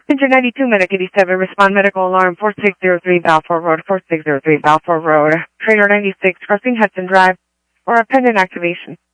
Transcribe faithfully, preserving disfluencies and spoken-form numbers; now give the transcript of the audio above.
Engine ninety-two, Medic eighty-seven, respond medical alarm four six zero three Balfour Road, four six zero three Balfour Road, Trainer ninety-six, crossing Hudson Drive, or a pendant activation.